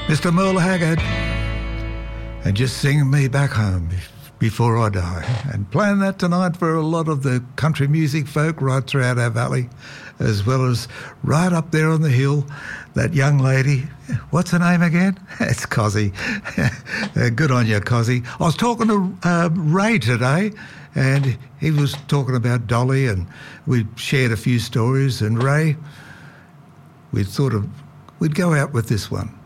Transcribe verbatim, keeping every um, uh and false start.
Mister Merle Haggard, and just sing me back home before I die. And playing that tonight for a lot of the country music folk right throughout our valley, as well as right up there on the hill, that young lady, what's her name again? It's Cozzy. uh, good on you, Cozzy. I was talking to uh, Ray today, and he was talking about Dolly, and we shared a few stories, and Ray, we thought of, we'd go out with this one.